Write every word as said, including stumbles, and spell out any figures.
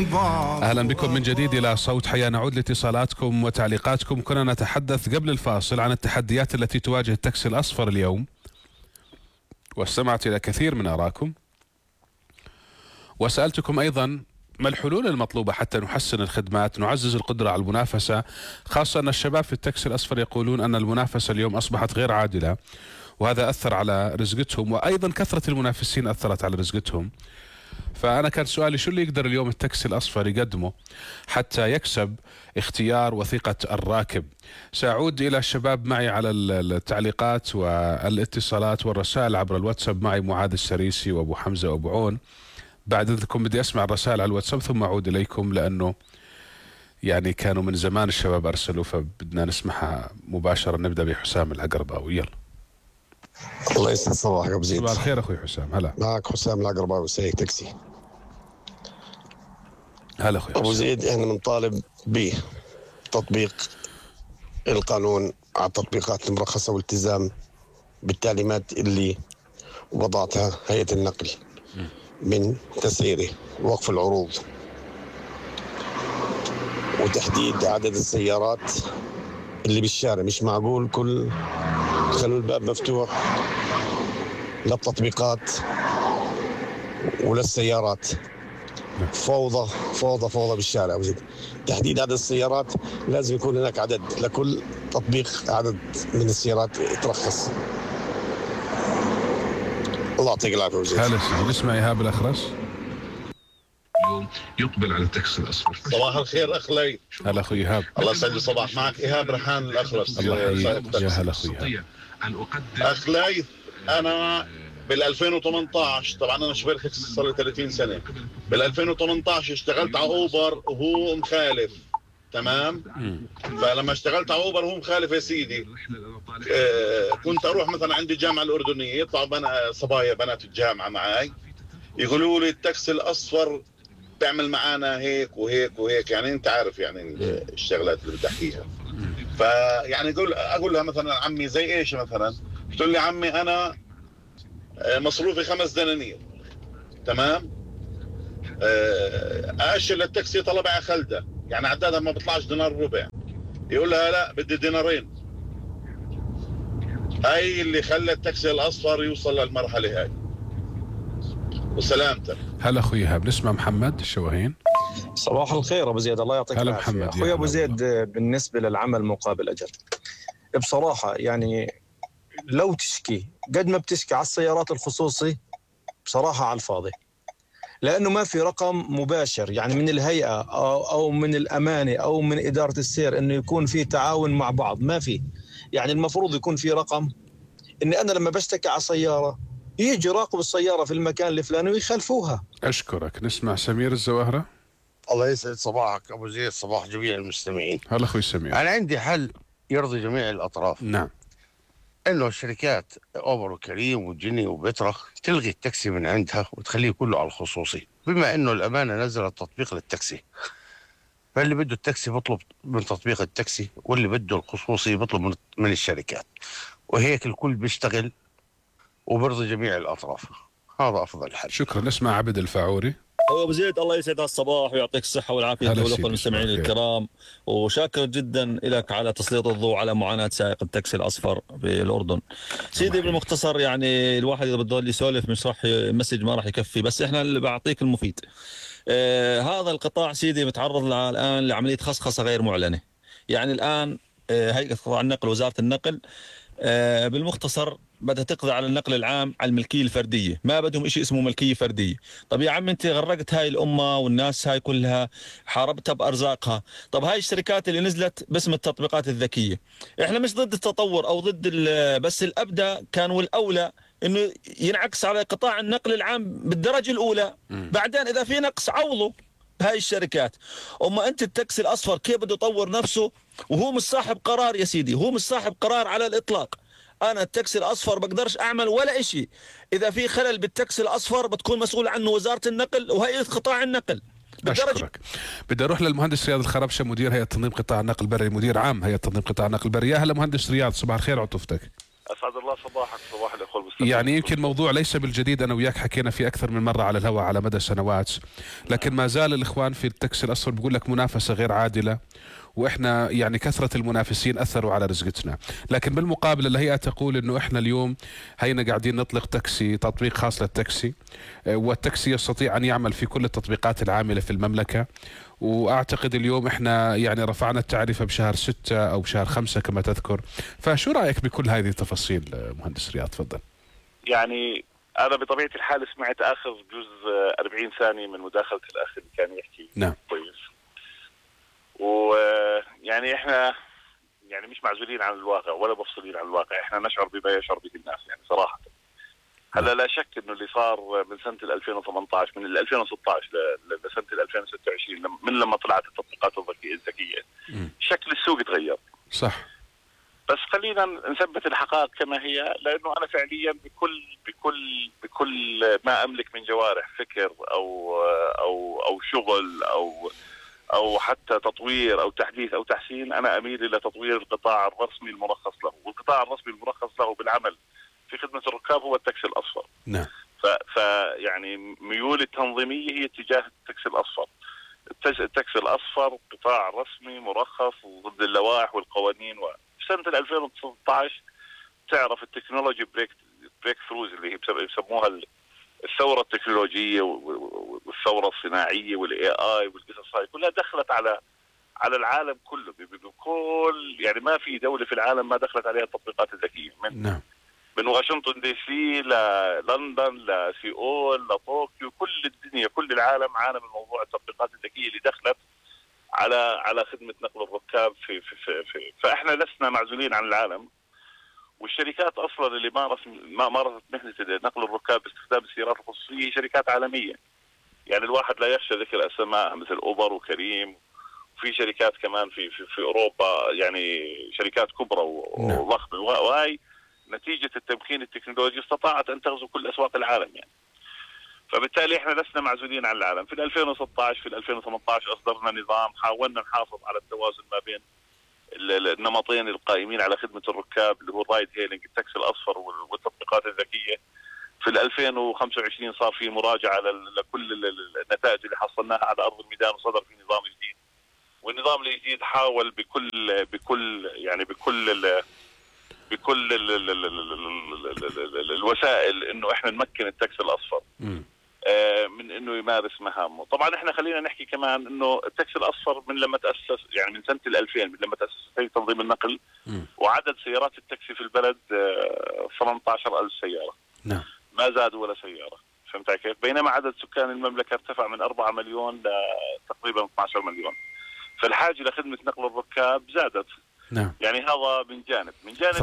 أهلا بكم من جديد إلى صوت حياة. نعود لاتصالاتكم وتعليقاتكم. كنا نتحدث قبل الفاصل عن التحديات التي تواجه التاكسي الأصفر اليوم، واستمعت إلى كثير من آراءكم، وسألتكم أيضا ما الحلول المطلوبة حتى نحسن الخدمات، نعزز القدرة على المنافسة، خاصة أن الشباب في التاكسي الأصفر يقولون أن المنافسة اليوم أصبحت غير عادلة، وهذا أثر على رزقتهم، وأيضا كثرة المنافسين أثرت على رزقتهم. فأنا كان سؤالي شو اللي يقدر اليوم التاكسي الأصفر يقدمه حتى يكسب اختيار وثيقة الراكب. سأعود إلى الشباب معي على التعليقات والاتصالات والرسائل عبر الواتساب. معي معاذ السريسي وأبو حمزة وأبو عون. بعد إذنكم بدي أسمع الرسائل على الواتساب ثم أعود إليكم، لأنه يعني كانوا من زمان الشباب أرسلوا، فبدنا نسمعها مباشرة. نبدأ بحسام العقرباوي، يلا. الله يسعد صباحك ابو زيد. صباح الخير اخوي حسام. هلا معك حسام العقرباوي سايق تاكسي. هلا اخوي ابو زيد، احنا بنطالب بتطبيق القانون على التطبيقات المرخصه والالتزام بالتعليمات اللي وضعتها هيئه النقل من تسعيره ووقف العروض وتحديد عدد السيارات اللي بالشارع. مش معقول كل خلوا الباب مفتوح للتطبيقات وللسيارات. فوضى فوضى فوضى بالشارع أبو زيد. تحديد عدد السيارات لازم يكون هناك عدد لكل تطبيق، عدد من السيارات يترخص. الله يعطيك العافية أبو زيد. هلا نسمع إيهاب الأخرس. اليوم يقبل على التاكسي الأصفر. صباح الخير أخ لي. هلا أخوي إيهاب. الله يسعد صباح. معك إيهاب ريحان الأخرس. الله يحييك. يا هلا أخوي إيهاب. أخ لي، أنا بال ألفين وثمانية عشر، طبعا أنا شغال تاكسي صار لي ثلاثين سنة. بال ألفين وثمانية عشر اشتغلت على أوبر وهو مخالف، تمام؟ فلما اشتغلت على أوبر وهو مخالف يا سيدي، آه كنت أروح مثلا عندي الجامعة الأردنية، يطلعوا بنا صبايا بنات الجامعة معاي يقولوا لي التاكسي الأصفر تعمل معانا هيك وهيك وهيك، يعني انت عارف يعني الشغلات اللي بدي احكيها. فيعني اقول اقول لها مثلا عمي زي ايش مثلا؟ بتقول لي عمي انا مصروفي خمس دنانير، تمام؟ ااشر للتاكسي طلبها خلده، يعني عدادها ما بيطلعش دينار ربع. يقول لها لا بدي دينارين. هاي اللي خلى التاكسي الاصفر يوصل للمرحله هاي. وسلامتك. هلا اخوي ايهاب. نسمع محمد الشواهين. صباح الخير ابو زيد، الله يعطيك العافيه. اخوي ابو زيد، بالنسبه للعمل مقابل اجر، بصراحه يعني لو تشكي قد ما بتشكي على السيارات الخصوصي بصراحه على الفاضي، لانه ما في رقم مباشر يعني من الهيئه او او من الامانه او من اداره السير انه يكون في تعاون مع بعض. ما في، يعني المفروض يكون في رقم اني انا لما بشتكي على سياره يجي يراقب السياره في المكان الفلاني ويخلفوها. اشكرك. نسمع سمير الزواهره. الله يسعد صباحك ابو زيد، صباح جميع المستمعين. هلا اخوي سمير. انا عندي حل يرضي جميع الاطراف. نعم. انه الشركات اوبر وكريم وجني وبترخ تلغي التاكسي من عندها وتخليه كله على الخصوصي، بما انه الامانه نزلت تطبيق للتاكسي، فاللي بده التاكسي بطلب من تطبيق التاكسي، واللي بده الخصوصي بطلب من من الشركات، وهيك الكل بيشتغل وبرضي جميع الاطراف. هذا افضل حل. شكرا. نسمع عبد الفاعوري. ابو زيد، الله يسعد الصباح ويعطيك الصحه والعافيه والاخوه المستمعين الكرام، وشاكر جدا لك على تسليط الضوء على معاناه سائق التاكسي الاصفر بالاردن. سيدي بالمختصر، يعني الواحد اذا بده يسولف مش راح مسج ما راح يكفي، بس احنا اللي بعطيك المفيد. آه هذا القطاع سيدي متعرض الان لعمليه خصخصه غير معلنه. يعني الان آه هيئه قطاع النقل وزاره النقل آه بالمختصر بدها تقضي على النقل العام على الملكيه الفرديه، ما بدهم شيء اسمه ملكيه فرديه. طب يا عم انت غرقت هاي الامه والناس هاي كلها، حاربتها بارزاقها. طب هاي الشركات اللي نزلت باسم التطبيقات الذكيه، احنا مش ضد التطور او ضد، بس الابدى كان والاولى انه ينعكس على قطاع النقل العام بالدرجه الاولى. م. بعدين اذا في نقص عوضوا هاي الشركات. اما انت التاكسي الاصفر كيف بده يطور نفسه وهو مش صاحب قرار يا سيدي؟ هو مش صاحب قرار على الاطلاق. انا التاكسي الاصفر بقدرش اعمل ولا شيء. اذا في خلل بالتاكسي الاصفر بتكون مسؤول عنه وزاره النقل وهيئه قطاع النقل. أشكرك. بدي أروح للمهندس رياض الخربشة، مدير هيئة تنظيم قطاع النقل البري، مدير عام هيئة تنظيم قطاع النقل البري. يا هلا مهندس رياض، صباح الخير عطفتك. أسعد الله صباحك صباح الأخوة المستمعين. يعني يمكن موضوع ليس بالجديد، أنا وياك حكينا فيه أكثر من مرة على الهواء على مدى سنوات، لكن ما زال الإخوان في التاكسي الأصفر بيقول لك منافسة غير عادلة، وإحنا يعني كثرة المنافسين أثروا على رزقتنا. لكن بالمقابل الهيئة تقول إنه إحنا اليوم هينا قاعدين نطلق تاكسي، تطبيق خاص للتاكسي، والتاكسي يستطيع أن يعمل في كل التطبيقات العاملة في المملكة. واعتقد اليوم احنا يعني رفعنا التعرفة بشهر ستة او شهر خمسة كما تذكر. فشو رأيك بكل هذه التفاصيل مهندس رياض؟ تفضل. يعني انا بطبيعة الحال سمعت اخر جزء أربعين ثانية من مداخلة الاخ اللي كان يحكي. نعم. كويس. ويعني احنا يعني مش معزولين عن الواقع ولا مفصولين عن الواقع، احنا نشعر بما يشعر به الناس يعني صراحة. هلا لا شك انه اللي صار من سنه ألفين وثمانية عشر من ألفين وستة عشر لسنه ألفين وستة وعشرين من لما طلعت التطبيقات الذكيه الذكيه شكل السوق تغير. صح. بس خلينا نثبت الحقائق كما هي، لانه انا فعليا بكل بكل بكل ما املك من جوارح فكر او او او شغل او او حتى تطوير او تحديث او تحسين، انا اميل الى تطوير القطاع الرسمي المرخص له، والقطاع الرسمي المرخص له بالعمل في خدمة الركاب هو التاكسي الأصفر. نعم. ف يعني ميول التنظيمية هي اتجاه التاكسي الأصفر. التاكسي الأصفر قطاع رسمي مرخص ضد اللوائح والقوانين. وسنة ألفين وستة عشر تعرف التكنولوجي بريك بريك ثروز اللي هي بيسموها الثورة التكنولوجية والثورة الصناعية والاي اي والقصص هاي كلها دخلت على على العالم كله بكل يعني ما في دولة في العالم ما دخلت عليها التطبيقات الذكية. من نعم. من واشنطن دي سي للندن لسيول لطوكيو، كل الدنيا كل العالم عانى من موضوع التطبيقات الذكيه اللي دخلت على على خدمه نقل الركاب في في في, في فاحنا لسنا معزولين عن العالم. والشركات اصلا اللي مارس ما مارست مهنه نقل الركاب باستخدام السيارات الخصوصيه هي شركات عالميه. يعني الواحد لا يخشى ذكر اسماء مثل اوبر وكريم، وفي شركات كمان في في, في اوروبا يعني شركات كبرى وضخمه، وهي نتيجة التمكين التكنولوجي استطاعت أن تغزو كل أسواق العالم يعني. فبالتالي احنا لسنا معزولين عن العالم. في ألفين وستة عشر في ألفين وثمانية عشر أصدرنا نظام حاولنا نحافظ على التوازن ما بين النمطين القائمين على خدمة الركاب اللي هو الرايد هيلينج التاكسي الأصفر والتطبيقات الذكية. في ألفين وخمسة وعشرين صار في مراجعة لكل النتائج اللي حصلناها على أرض الميدان وصدر في نظام جديد. والنظام الجديد حاول بكل بكل يعني بكل بكل ال ال ال ال ال الوسائل انه احنا نمكن التاكسي الاصفر آه من انه يمارس مهامه. طبعا احنا خلينا نحكي كمان انه التاكسي الاصفر من لما تاسس يعني من سنه الألفين من لما تاسست هيئه تنظيم النقل م. وعدد سيارات التاكسي في البلد آه ثمانية عشر ألف سياره. نعم. ما زادوا ولا سياره، فهمت كيف؟ بينما عدد سكان المملكه ارتفع من أربعة مليون لتقريبا اثني عشر مليون. فالحاجه لخدمه نقل الركاب زادت. نعم. يعني هذا من جانب، من جانب